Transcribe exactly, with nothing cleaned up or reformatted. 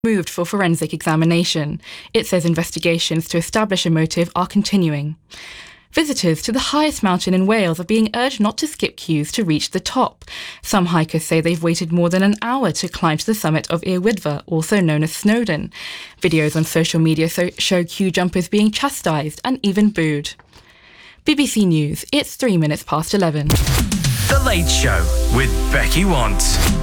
moved for forensic examination. It says investigations to establish a motive are continuing. Visitors to the highest mountain in Wales are being urged not to skip queues to reach the top. Some hikers say they've waited more than an hour to climb to the summit of Ir Wyddfa, also known as Snowdon. Videos on social media so- show queue jumpers being chastised and even booed. B B C News, it's three minutes past eleven. The Late Show with Becky Want.